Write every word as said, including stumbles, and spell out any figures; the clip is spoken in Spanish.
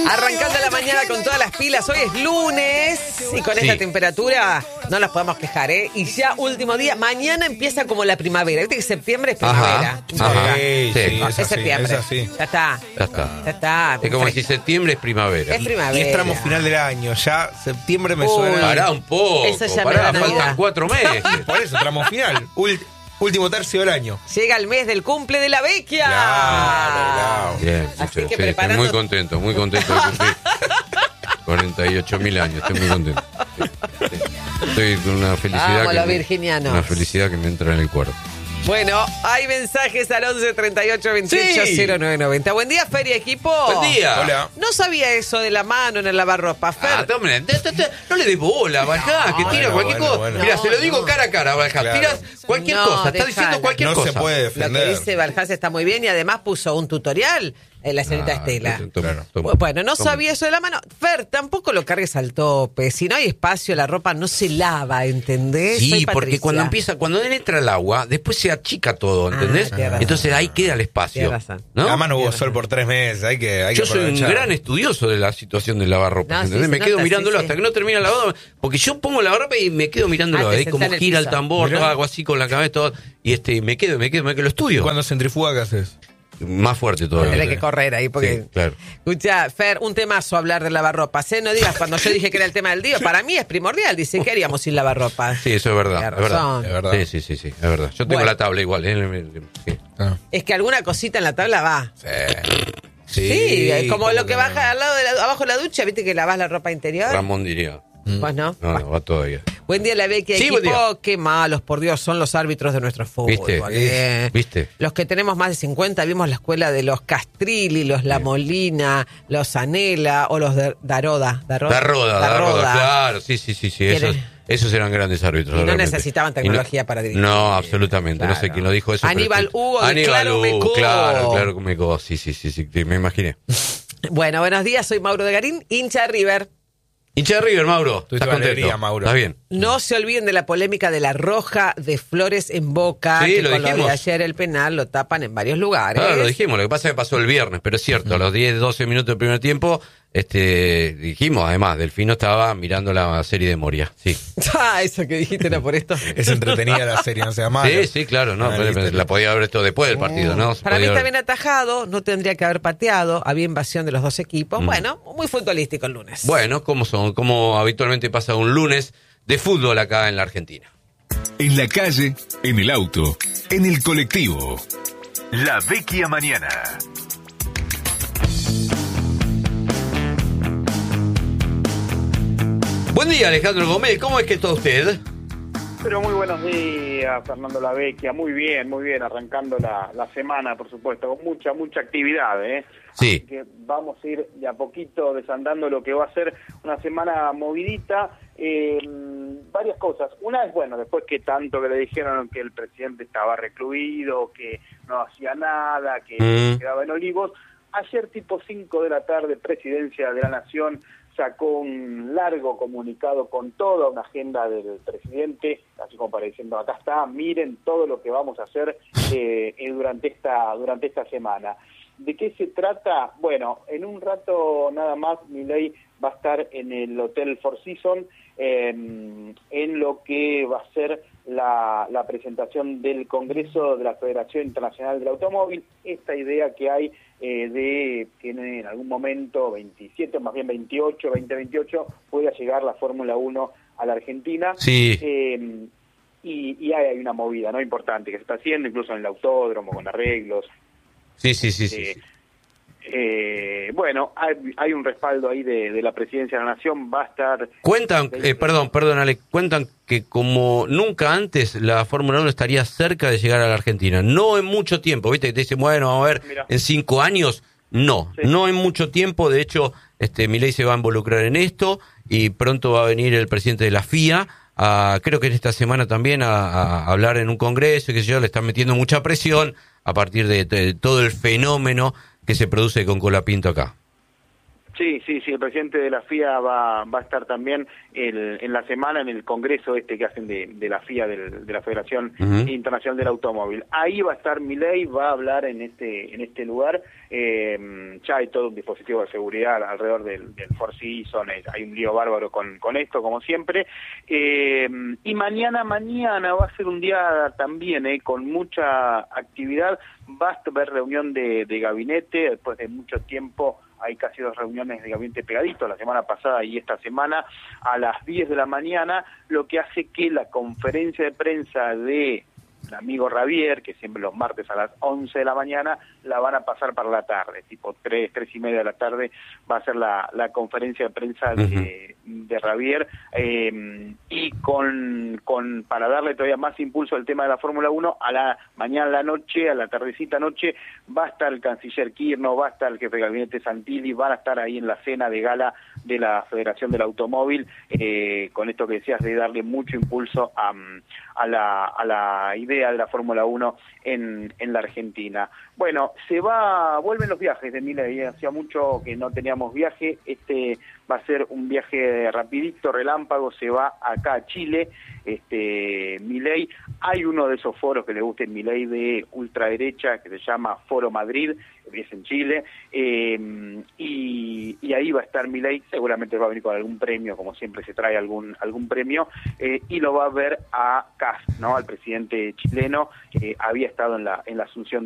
Arrancando la mañana con todas las pilas. Hoy es lunes y con Sí. esta temperatura no nos podemos quejar, ¿eh? Y ya último día. Mañana empieza como la primavera. Viste que septiembre es primavera. Ajá, ajá. Sí, Sí. sí, No, es es así, septiembre. es así. Ya está. Ya está. Ya está. Es como si septiembre es primavera. Es primavera. Y es tramo final del año, ya septiembre me Uy. suena. Pará un poco. Eso ya me pará, da Navidad. faltan cuatro meses. Por eso, tramo final, ul- último tercio del año. Llega el mes del cumple de la Vecchia. Claro, claro. Bien, Así sí, que sí, estoy preparando- muy contento, muy contento de cumplir cuarenta y ocho mil años, estoy muy contento. Sí, sí. Estoy con una felicidad. Vamos, que los me- virginianos. Una felicidad que me entra en el cuerpo. Bueno, hay mensajes al once treinta y ocho veintiocho Sí. cero nueve noventa. Buen día, Feria Equipo. Buen día. Hola. No sabía eso de la mano en el lavarropa, Fer. Ah, tome, te- te- te- no le des bola, Baljá, que tira bueno, cualquier bueno, cosa. bueno. Mira, No, se lo digo no. cara a cara, Baljá. Claro. Tiras cualquier No, cosa, está dejala. diciendo cualquier No cosa. se puede Lo que defender. dice Baljás está muy bien y además puso un tutorial en la señorita Ah, Estela. toma, toma, Claro. toma. Bueno, no Toma. sabía eso de la mano. Fer, tampoco lo cargues al tope. Si no hay espacio, la ropa no se lava, ¿entendés? Sí, Soy porque Patricia. cuando empieza, cuando él entra el agua, después se achica todo, ¿entendés? Ah, tienes razón. Entonces ahí queda el espacio. Tienes razón. ¿no? Además no hubo sol por tres meses, hay que, hay que Yo soy un aprovechar. gran estudioso de la situación del lavarropa, No, sí, ¿entendés? se me quedo nota, mirándolo sí, hasta sí. que no termina el lavado, porque yo pongo la lavarropa y me quedo mirándolo, Ah, te ahí sentás como en el gira el piso. tambor, Mirá. yo hago así con la cabeza todo, y este me quedo, me quedo, me quedo, lo estudio. Cuando centrifuga, ¿qué haces? Más fuerte todavía. Tenés que correr ahí porque... Sí, claro. Escucha, Fer, un temazo hablar de lavarropas, ¿eh? No digas cuando yo dije que era el tema del día. Para mí es primordial. Dice, ¿qué haríamos sin lavarropas? Sí, eso es verdad, Tienes es verdad. razón. Es verdad. Sí, sí, sí, sí, es verdad. Yo tengo Bueno. la tabla igual, ¿eh? Sí. Ah. Es que alguna cosita en la tabla va. Sí. Sí, como ¿cómo lo que no? baja al lado de la, abajo de la ducha, ¿viste que lavas la ropa interior? Ramón diría. Pues no. No, no, va todavía. Buen día, la Vecchia. Sí, Equipo, buen día. qué malos, por Dios, son los árbitros de nuestro fútbol. ¿Viste? eh. ¿Viste? Los que tenemos más de cincuenta vimos la escuela de los Castrilli, los La Molina, los Anela o los de Daroda. Daroda, Da roda, da roda, claro, sí, sí, sí, sí. Esos, ¿Quieren? esos eran grandes árbitros. Y no realmente. necesitaban Y no- tecnología para dirigir. No, absolutamente. No sé Claro. quién lo dijo eso. pero Aníbal sí. Hugo de Aníbal Claro Hugo, Mecó. claro, claro, Mecó. Sí, sí, sí, sí, me imaginé. Bueno, buenos días, soy Mauro de Garín, hincha de River. Hincha de River, Mauro. Tuviste ¿Estás contento? alegría, Mauro. ¿Estás bien? No se olviden de la polémica de la roja de Flores en Boca, Sí, que lo con lo de dijimos. ayer el penal lo tapan en varios lugares. Claro, lo dijimos. Lo que pasa es que pasó el viernes, pero es cierto. A los diez, doce minutos del primer tiempo, este, dijimos, además, Delfino estaba mirando la serie de Moria. Sí. Ah, eso que dijiste era por esto. Es entretenida la serie, no sea malo. Sí, sí, claro. No, Ah, pero- listo. pero la podía haber esto después del partido, ¿no? Se Para mí podía está haber- bien atajado, no tendría que haber pateado, había invasión de los dos equipos. Bueno, muy futbolístico el lunes. Bueno, como son, como habitualmente pasa un lunes de fútbol acá en la Argentina. En la calle, en el auto, en el colectivo. La Vecchia Mañana. Buen día, Alejandro Gómez. ¿Cómo es que está usted? Pero muy buenos días, Fernando Lavecchia. Muy bien, muy bien, arrancando la, la semana, por supuesto, con mucha, mucha actividad, ¿eh? Sí. Así que vamos a ir de a poquito desandando lo que va a ser una semana movidita. Eh, varias cosas. Una es, bueno, después que tanto que le dijeron que el presidente estaba recluido, que no hacía nada, que Mm. quedaba en Olivos. Ayer, tipo cinco de la tarde, Presidencia de la Nación sacó un largo comunicado con toda una agenda del presidente, así como para diciendo, acá está, miren todo lo que vamos a hacer eh, eh, durante esta durante esta semana. ¿De qué se trata? Bueno, en un rato nada más Milei va a estar en el Hotel Four Seasons eh, en lo que va a ser la, la presentación del Congreso de la Federación Internacional del Automóvil, esta idea que hay eh, de que en algún momento, veintisiete, más bien veintiocho, veinte veintiocho, pueda llegar la Fórmula uno a la Argentina. Sí. Eh, y, y hay, hay una movida no importante que se está haciendo, incluso en el autódromo, con arreglos. Sí, sí, sí, sí. Eh, sí. eh, bueno, hay, hay un respaldo ahí de, de la Presidencia de la Nación, va a estar... Cuentan, eh, perdón, perdón, Ale, cuentan que como nunca antes la Fórmula uno estaría cerca de llegar a la Argentina. No en mucho tiempo, ¿viste? Que te dicen, bueno, vamos a ver, Mirá. en cinco años. No, Sí. no en mucho tiempo. De hecho, este Milei se va a involucrar en esto y pronto va a venir el presidente de la F I A, a, creo que en esta semana también, a, a hablar en un congreso, y qué sé yo, le están metiendo mucha presión a partir de, de todo el fenómeno que se produce con Colapinto acá. Sí, sí, sí, el presidente de la F I A va, va a estar también el, en la semana en el congreso este que hacen de, de la F I A, del, de la Federación uh-huh. Internacional del Automóvil. Ahí va a estar Milei, va a hablar en este en este lugar. Eh, ya hay todo un dispositivo de seguridad alrededor del, del Four Seasons, hay un lío bárbaro con, con esto, como siempre. Eh, y mañana, mañana va a ser un día también eh, con mucha actividad. Va a haber reunión de, de gabinete, después de mucho tiempo hay casi dos reuniones de gabinete pegaditos, la semana pasada y esta semana, a las diez de la mañana, lo que hace que la conferencia de prensa de el amigo Javier, que siempre los martes a las once de la mañana, la van a pasar para la tarde, tipo tres, tres y media de la tarde va a ser la, la conferencia de prensa de, uh-huh. de Javier, eh, y con, con para darle todavía más impulso al tema de la Fórmula uno, a la mañana a la noche, a la tardecita noche, va a estar el canciller Kirchner, va a estar el jefe de gabinete Santilli, van a estar ahí en la cena de gala de la Federación del Automóvil, eh, con esto que decías de darle mucho impulso a, a, la, a la idea de la Fórmula uno en, en la Argentina. Bueno, se va, vuelven los viajes de Milei, hacía mucho que no teníamos viaje, este va a ser un viaje rapidito, relámpago, se va acá a Chile, este Milei, hay uno de esos foros que le gusta en Milei de ultraderecha, que se llama Foro Madrid, es en Chile, eh, y, y ahí va a estar Milei, seguramente va a venir con algún premio, como siempre se trae algún algún premio, eh, y lo va a ver a Kast, ¿no? Al presidente chileno, que había estado en la en la asunción de